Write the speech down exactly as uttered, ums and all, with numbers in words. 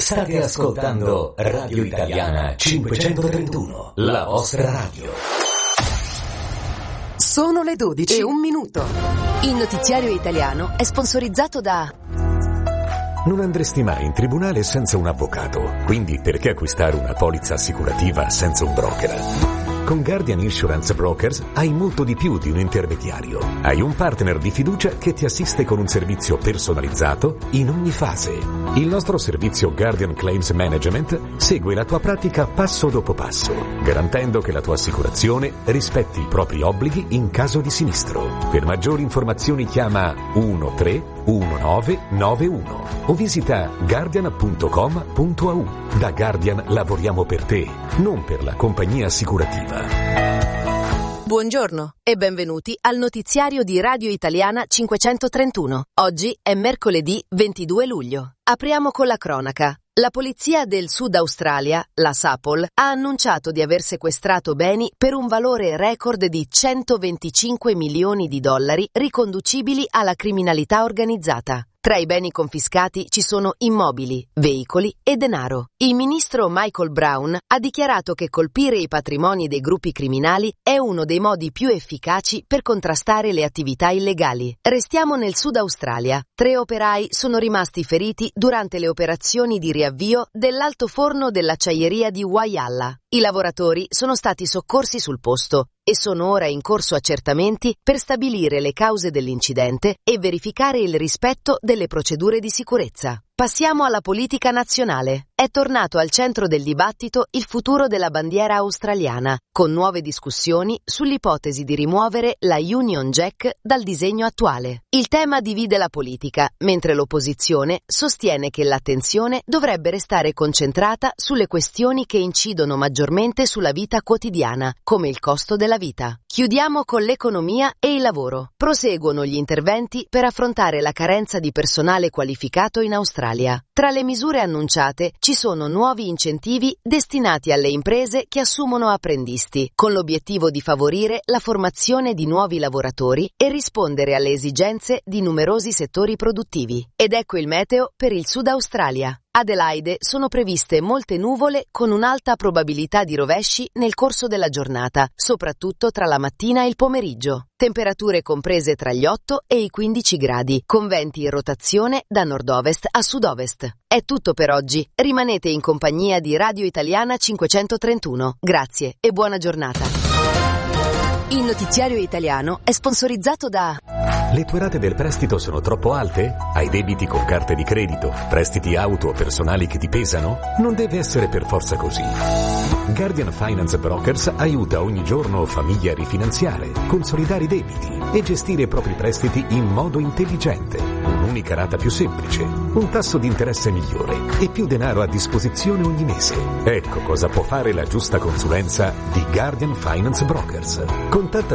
State ascoltando Radio Italiana cinquecentotrentuno, la vostra radio. Sono le dodici e un minuto. Il notiziario italiano è sponsorizzato da... Non andresti mai in tribunale senza un avvocato, quindi perché acquistare una polizza assicurativa senza un broker? Con Guardian Insurance Brokers hai molto di più di un intermediario. Hai un partner di fiducia che ti assiste con un servizio personalizzato in ogni fase. Il nostro servizio Guardian Claims Management segue la tua pratica passo dopo passo, garantendo che la tua assicurazione rispetti i propri obblighi in caso di sinistro. Per maggiori informazioni chiama uno tre uno nove nove uno o visita guardian punto com punto a u. Da Guardian lavoriamo per te, non per la compagnia assicurativa. Buongiorno e benvenuti al notiziario di Radio Italiana cinquecentotrentuno. Oggi è mercoledì ventidue luglio. Apriamo con la cronaca. La polizia del Sud Australia, la SAPOL, ha annunciato di aver sequestrato beni per un valore record di centoventicinque milioni di dollari riconducibili alla criminalità organizzata. Tra i beni confiscati ci sono immobili, veicoli e denaro. Il ministro Michael Brown ha dichiarato che colpire i patrimoni dei gruppi criminali è uno dei modi più efficaci per contrastare le attività illegali. Restiamo nel Sud Australia. Tre operai sono rimasti feriti durante le operazioni di riavvio dell'altoforno dell'acciaieria di Whyalla. I lavoratori sono stati soccorsi sul posto e sono ora in corso accertamenti per stabilire le cause dell'incidente e verificare il rispetto delle procedure di sicurezza. Passiamo alla politica nazionale. È tornato al centro del dibattito il futuro della bandiera australiana, con nuove discussioni sull'ipotesi di rimuovere la Union Jack dal disegno attuale. Il tema divide la politica, mentre l'opposizione sostiene che l'attenzione dovrebbe restare concentrata sulle questioni che incidono maggiormente sulla vita quotidiana, come il costo della vita. Chiudiamo con l'economia e il lavoro. Proseguono gli interventi per affrontare la carenza di personale qualificato in Australia. Tra le misure annunciate ci sono nuovi incentivi destinati alle imprese che assumono apprendisti, con l'obiettivo di favorire la formazione di nuovi lavoratori e rispondere alle esigenze di numerosi settori produttivi. Ed ecco il meteo per il Sud Australia. Adelaide sono previste molte nuvole con un'alta probabilità di rovesci nel corso della giornata, soprattutto tra la mattina e il pomeriggio. Temperature comprese tra gli otto e i quindici gradi, con venti in rotazione da nord-ovest a sud-ovest. È tutto per oggi. Rimanete in compagnia di Radio Italiana cinquecentotrentuno. Grazie e buona giornata. Il notiziario italiano è sponsorizzato da... Le tue rate del prestito sono troppo alte? Hai debiti con carte di credito? Prestiti auto o personali che ti pesano? Non deve essere per forza così. Guardian Finance Brokers aiuta ogni giorno famiglie a rifinanziare, consolidare i debiti e gestire i propri prestiti in modo intelligente. Un'unica rata più semplice, un tasso di interesse migliore e più denaro a disposizione ogni mese. Ecco cosa può fare la giusta consulenza di Guardian Finance Brokers. Contatta